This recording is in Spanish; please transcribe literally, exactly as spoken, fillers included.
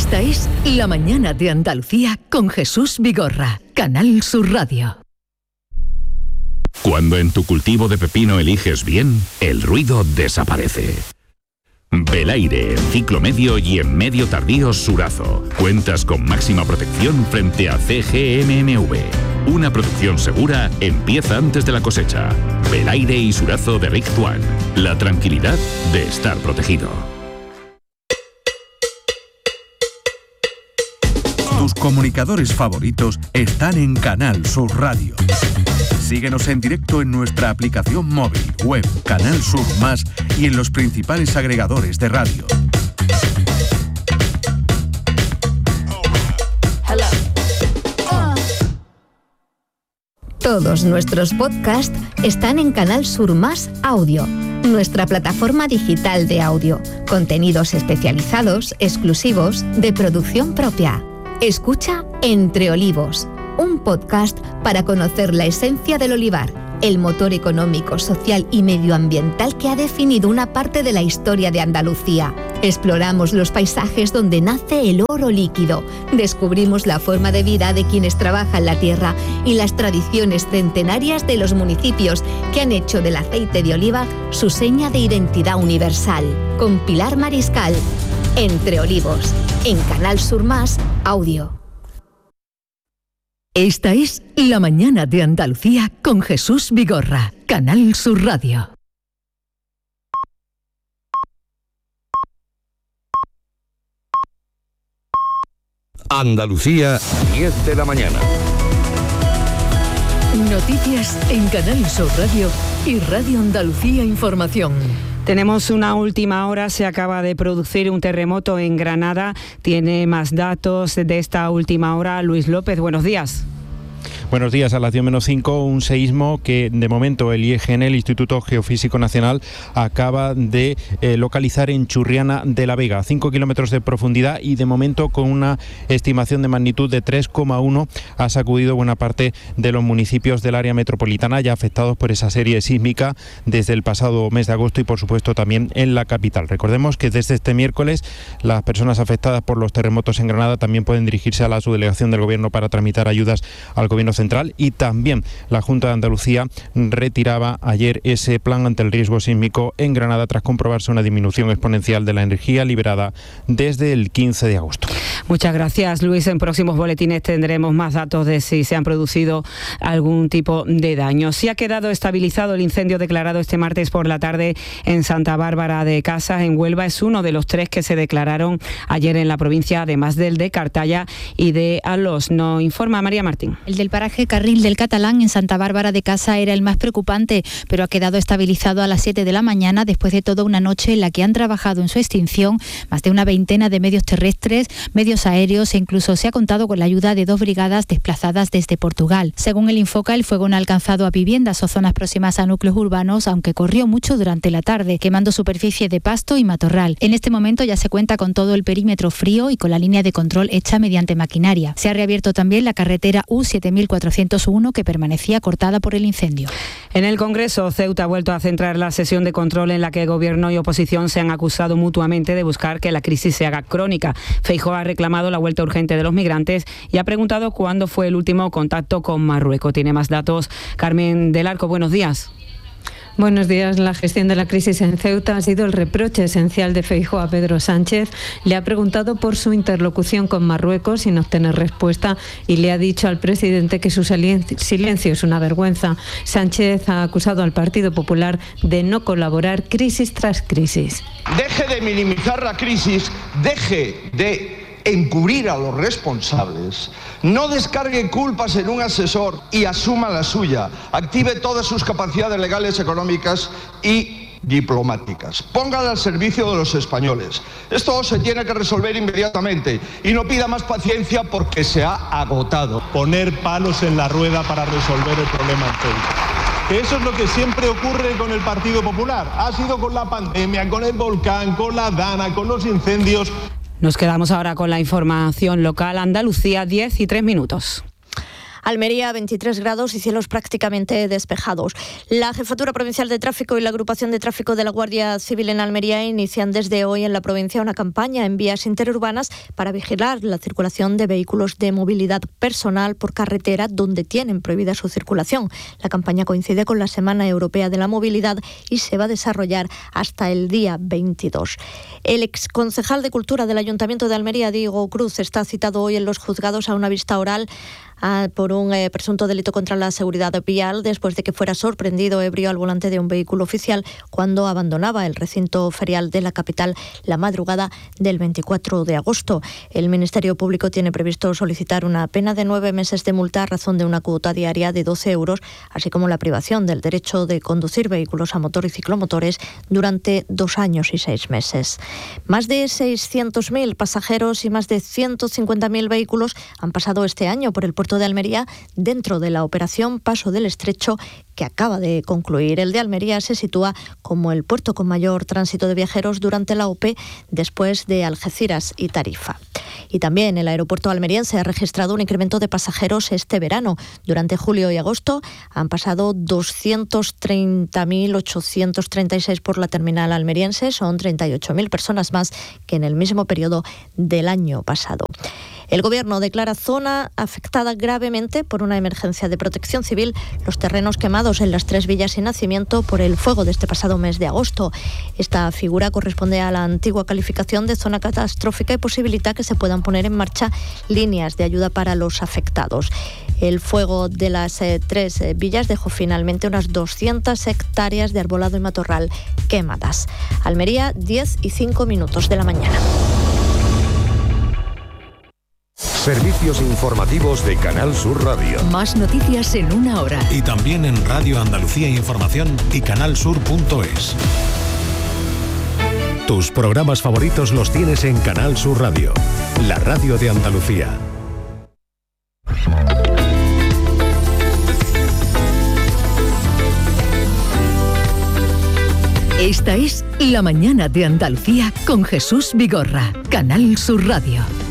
Esta es La Mañana de Andalucía con Jesús Vigorra, Canal Sur Radio. Cuando en tu cultivo de pepino eliges bien, el ruido desaparece. Belaire, en ciclo medio y en medio tardío Surazo. Cuentas con máxima protección frente a C G M M V. Una producción segura empieza antes de la cosecha. Belaire y Surazo de Rick Tuan. La tranquilidad de estar protegido. Tus comunicadores favoritos están en Canal Sur Radio. Síguenos en directo en nuestra aplicación móvil, web, Canal Sur Más y en los principales agregadores de radio. Todos nuestros podcasts están en Canal Sur Más Audio, nuestra plataforma digital de audio. Contenidos especializados, exclusivos, de producción propia. Escucha Entre Olivos, un podcast para conocer la esencia del olivar, el motor económico, social y medioambiental que ha definido una parte de la historia de Andalucía. Exploramos los paisajes donde nace el oro líquido, descubrimos la forma de vida de quienes trabajan la tierra y las tradiciones centenarias de los municipios que han hecho del aceite de oliva su seña de identidad universal. Con Pilar Mariscal, Entre Olivos, en Canal Sur Más Audio. Esta es La Mañana de Andalucía con Jesús Vigorra, Canal Sur Radio. Andalucía, diez de la mañana. Noticias en Canal Sur Radio y Radio Andalucía Información. Tenemos una última hora, se acaba de producir un terremoto en Granada. Tiene más datos de esta última hora Luis López, buenos días. Buenos días, a las diez menos cinco, un seísmo que de momento el I E G N, el Instituto Geofísico Nacional, acaba de eh, localizar en Churriana de la Vega, cinco kilómetros de profundidad y de momento con una estimación de magnitud de tres coma uno ha sacudido buena parte de los municipios del área metropolitana ya afectados por esa serie sísmica desde el pasado mes de agosto y por supuesto también en la capital. Recordemos que desde este miércoles las personas afectadas por los terremotos en Granada también pueden dirigirse a la subdelegación del Gobierno para tramitar ayudas al Gobierno Central y también la Junta de Andalucía retiraba ayer ese plan ante el riesgo sísmico en Granada tras comprobarse una disminución exponencial de la energía liberada desde el quince de agosto. Muchas gracias, Luis. En próximos boletines tendremos más datos de si se han producido algún tipo de daño. Sí ha quedado estabilizado el incendio declarado este martes por la tarde en Santa Bárbara de Casas, en Huelva. Es uno de los tres que se declararon ayer en la provincia, además del de Cartaya y de Alós. Nos informa María Martín. El del paraje Carril del Catalán en Santa Bárbara de Casa era el más preocupante, pero ha quedado estabilizado a las siete de la mañana después de toda una noche en la que han trabajado en su extinción más de una veintena de medios terrestres, medios aéreos e incluso se ha contado con la ayuda de dos brigadas desplazadas desde Portugal. Según el Infoca, el fuego no ha alcanzado a viviendas o zonas próximas a núcleos urbanos, aunque corrió mucho durante la tarde, quemando superficie de pasto y matorral. En este momento ya se cuenta con todo el perímetro frío y con la línea de control hecha mediante maquinaria. Se ha reabierto también la carretera U siete mil cuatrocientos uno que permanecía cortada por el incendio. En el Congreso, Ceuta ha vuelto a centrar la sesión de control en la que Gobierno y oposición se han acusado mutuamente de buscar que la crisis se haga crónica. Feijóo ha reclamado la vuelta urgente de los migrantes y ha preguntado cuándo fue el último contacto con Marruecos. Tiene más datos Carmen del Arco, buenos días. Buenos días. La gestión de la crisis en Ceuta ha sido el reproche esencial de Feijóo a Pedro Sánchez. Le ha preguntado por su interlocución con Marruecos sin obtener respuesta y le ha dicho al presidente que su silencio es una vergüenza. Sánchez ha acusado al Partido Popular de no colaborar crisis tras crisis. Deje de minimizar la crisis, deje de encubrir a los responsables, no descargue culpas en un asesor y asuma la suya, active todas sus capacidades legales, económicas y diplomáticas. Póngala al servicio de los españoles. Esto se tiene que resolver inmediatamente y no pida más paciencia porque se ha agotado. Poner palos en la rueda para resolver el problema en Ceuta. Que eso es lo que siempre ocurre con el Partido Popular. Ha sido con la pandemia, con el volcán, con la Dana, con los incendios. Nos quedamos ahora con la información local. Andalucía, diez y tres minutos. Almería veintitrés grados y cielos prácticamente despejados. La Jefatura Provincial de Tráfico y la Agrupación de Tráfico de la Guardia Civil en Almería inician desde hoy en la provincia una campaña en vías interurbanas para vigilar la circulación de vehículos de movilidad personal por carretera donde tienen prohibida su circulación. La campaña coincide con la Semana Europea de la Movilidad y se va a desarrollar hasta el día veintidós. El exconcejal de Cultura del Ayuntamiento de Almería, Diego Cruz, está citado hoy en los juzgados a una vista oral por un eh, presunto delito contra la seguridad vial después de que fuera sorprendido ebrio al volante de un vehículo oficial cuando abandonaba el recinto ferial de la capital la madrugada del veinticuatro de agosto. El Ministerio Público tiene previsto solicitar una pena de nueve meses de multa a razón de una cuota diaria de doce euros, así como la privación del derecho de conducir vehículos a motor y ciclomotores durante dos años y seis meses. Más de seiscientos mil pasajeros y más de ciento cincuenta mil vehículos han pasado este año por el puerto de Almería dentro de la operación Paso del Estrecho que acaba de concluir. El de Almería se sitúa como el puerto con mayor tránsito de viajeros durante la O P después de Algeciras y Tarifa. Y también el aeropuerto almeriense ha registrado un incremento de pasajeros este verano. Durante julio y agosto han pasado doscientos treinta mil ochocientos treinta y seis por la terminal almeriense, son treinta y ocho mil personas más que en el mismo periodo del año pasado. El Gobierno declara zona afectada gravemente por una emergencia de protección civil los terrenos quemados en las tres villas sin nacimiento por el fuego de este pasado mes de agosto. Esta figura corresponde a la antigua calificación de zona catastrófica y posibilita que se puedan poner en marcha líneas de ayuda para los afectados. El fuego de las eh, tres eh, villas dejó finalmente unas doscientas hectáreas de arbolado y matorral quemadas. Almería, diez y cinco minutos de la mañana. Servicios informativos de Canal Sur Radio. Más noticias en una hora. Y también en Radio Andalucía Información y canalsur punto es. Tus programas favoritos los tienes en Canal Sur Radio, la radio de Andalucía. Esta es La Mañana de Andalucía con Jesús Vigorra, Canal Sur Radio.